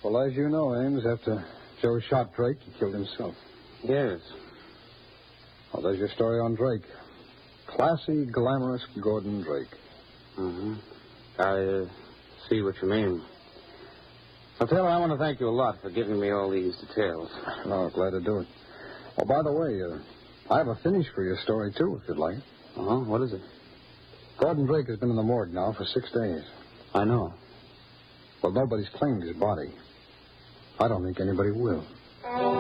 Well, as you know, Ames, after Joe shot Drake, he killed himself. Yes. Well, there's your story on Drake. Classy, glamorous Gordon Drake. Mm-hmm. I see what you mean. Well, Taylor, I want to thank you a lot for giving me all these details. Oh, glad to do it. Oh, by the way, I have a finish for your story, too, if you'd like. Uh-huh. What is it? Gordon Drake has been in the morgue now for 6 days. I know. Well, nobody's claimed his body. I don't think anybody will.